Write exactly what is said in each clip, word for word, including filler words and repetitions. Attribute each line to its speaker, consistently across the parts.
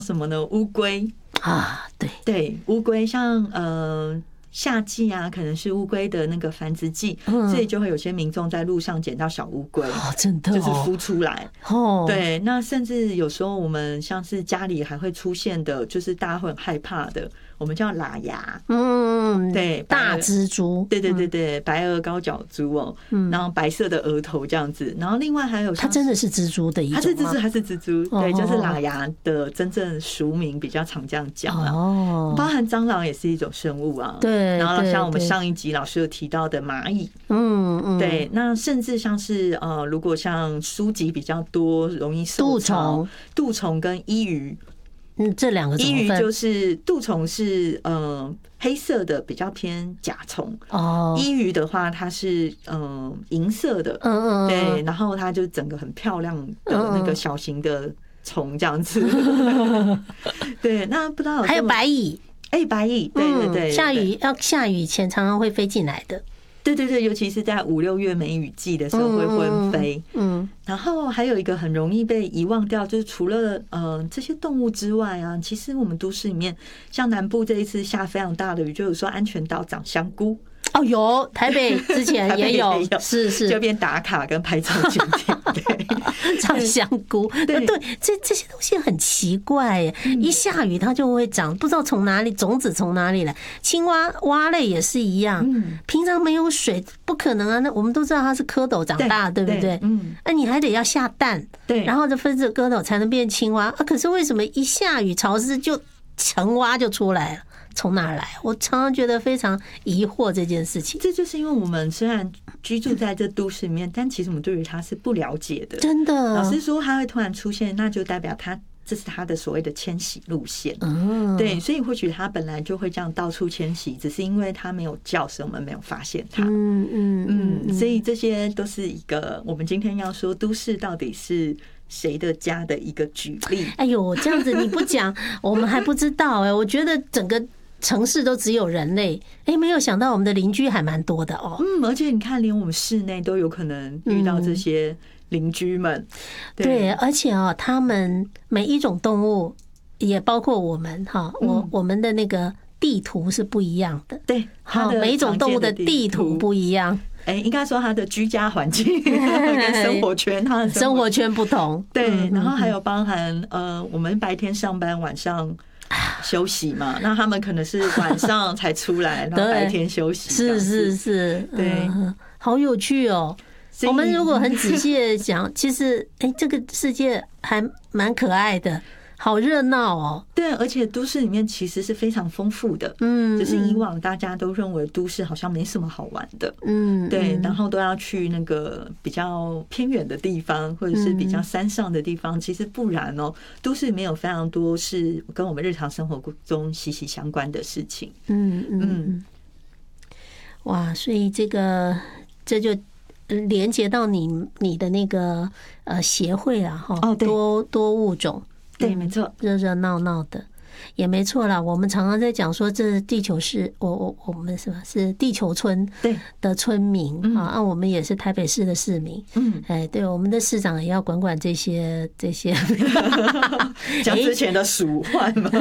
Speaker 1: 什么呢？乌龟
Speaker 2: 啊，对
Speaker 1: 对，乌龟像呃。夏季啊，可能是乌龟的那个繁殖季，嗯、所以就会有些民众在路上捡到小乌龟，
Speaker 2: 哦，真的、哦、
Speaker 1: 就是孵出来。
Speaker 2: 哦，
Speaker 1: 对，那甚至有时候我们像是家里还会出现的，就是大家会很害怕的，我们叫喇牙，
Speaker 2: 嗯，
Speaker 1: 对，
Speaker 2: 大蜘蛛，
Speaker 1: 对对对对，嗯、白额高脚蛛哦，嗯、然后白色的额头这样子，然后另外还有
Speaker 2: 它真的是蜘蛛的一种，
Speaker 1: 它是蜘蛛，它是蜘蛛，对，就是喇牙的真正俗名，比较常这样讲啊。哦，包含蟑螂也是一种生物啊，
Speaker 2: 对。
Speaker 1: 然后像我们上一集老师有提到的蚂蚁，
Speaker 2: 嗯嗯，
Speaker 1: 对，那甚至像是呃，如果像书籍比较多，容易受潮，杜虫跟伊鱼，
Speaker 2: 嗯，这两个
Speaker 1: 伊鱼就是杜虫是呃黑色的，比较偏甲虫哦，伊鱼的话它是呃银色的，嗯嗯，对，然后它就整个很漂亮的那个小型的虫这样子，对，那不知道
Speaker 2: 还有白蚁。
Speaker 1: 哎、欸，白蚁，对对 对, 對，
Speaker 2: 下雨要下雨前常常会飞进来的，
Speaker 1: 对对对，尤其是在五六月梅雨季的时候会昏飞。嗯，然后还有一个很容易被遗忘掉，就是除了呃这些动物之外啊，其实我们都市里面，像南部这一次下非常大的雨，就有说安全岛长香菇。
Speaker 2: 哦，有台北之前也有，也有是是，
Speaker 1: 就变打卡跟拍照景点，对，
Speaker 2: 长香菇，对对，这这些东西很奇怪耶，嗯、一下雨它就会长，不知道从哪里种子从哪里来。青蛙蛙类也是一样，嗯、平常没有水不可能啊。那我们都知道它是蝌蚪长大，对, 对不对？嗯，那你还得要下蛋，对，然后就分着蝌蚪才能变青蛙啊。可是为什么一下雨潮湿就成蛙就出来了？从哪来？我常常觉得非常疑惑这件事情。
Speaker 1: 这就是因为我们虽然居住在这都市里面，但其实我们对于它是不了解的。
Speaker 2: 真的，
Speaker 1: 老师说它会突然出现，那就代表它这是它的所谓的迁徙路线。嗯，对，所以或许它本来就会这样到处迁徙，只是因为它没有叫，所以我们没有发现它。嗯嗯嗯，所以这些都是一个我们今天要说都市到底是谁的家的一个举例。
Speaker 2: 哎呦，这样子你不讲，我们还不知道哎。我觉得整个城市都只有人类，哎，没有想到我们的邻居还蛮多的哦。
Speaker 1: 嗯，而且你看，连我们室内都有可能遇到这些邻居们。嗯、
Speaker 2: 对, 对，而且啊、哦，他们每一种动物，也包括我们哈，我、嗯、我们的那个地图是不一样的。
Speaker 1: 对，
Speaker 2: 好，每一种动物的地图不一样。
Speaker 1: 哎，应该说它的居家环境跟生活圈，它的
Speaker 2: 生活圈不同。
Speaker 1: 对，然后还有包含呃，我们白天上班，晚上休息嘛，那他们可能是晚上才出来，然后白天休息。
Speaker 2: 是是是，
Speaker 1: 对，
Speaker 2: 好有趣哦。我们如果很仔细的讲，其实哎，这个世界还蛮可爱的。好热闹哦！
Speaker 1: 对，而且都市里面其实是非常丰富的，嗯，只是以往大家都认为都市好像没什么好玩的，嗯，对，然后都要去那个比较偏远的地方，或者是比较山上的地方，其实不然哦，都市里面有非常多是跟我们日常生活中息息相关的事情，嗯嗯，
Speaker 2: 哇，所以这个这就连接到你你的那个呃协会啊，哈，哦，多多物种。
Speaker 1: 对，没错，
Speaker 2: 热热闹闹的也没错啦。我们常常在讲说，这地球是我我我们什么是地球村的村民啊，啊，我们也是台北市的市民。嗯，哎，对，我们的市长也要管管这些这些，
Speaker 1: 讲之前的鼠患嘛。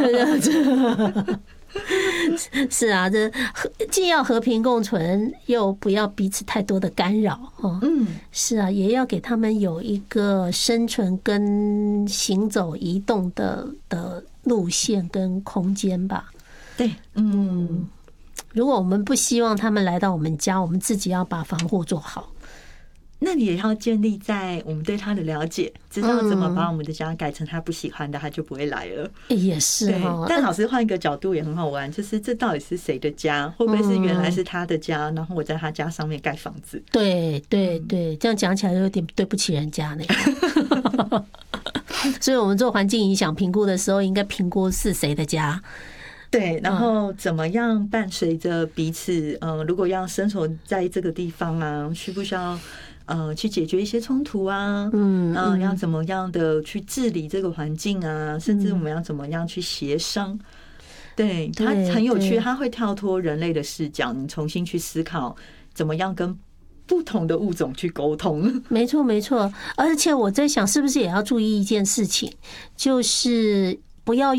Speaker 2: 是啊，这既要和平共存，又不要彼此太多的干扰哦。嗯，是啊，也要给他们有一个生存跟行走移动的的路线跟空间吧。
Speaker 1: 对，嗯，
Speaker 2: 如果我们不希望他们来到我们家，我们自己要把防护做好。
Speaker 1: 那你也要建立在我们对他的了解，知道怎么把我们的家改成他不喜欢的，他就不会来了。
Speaker 2: 也是哦，
Speaker 1: 但老师换一个角度也很好玩，就是这到底是谁的家？会不会是原来是他的家，然后我在他家上面盖房子？
Speaker 2: 对对对，这样讲起来有点对不起人家呢。所以我们做环境影响评估的时候，应该评估是谁的家。
Speaker 1: 对，然后怎么样伴随着彼此？呃，如果要生活在这个地方啊，需不需要？呃，去解决一些冲突啊，嗯，呃，要怎么样的去治理这个环境啊，甚至我们要怎么样去协商？对，它很有趣，它会跳脱人类的视角，你重新去思考怎么样跟不同的物种去沟通。
Speaker 2: 没错，没错。而且我在想，是不是也要注意一件事情，就是不要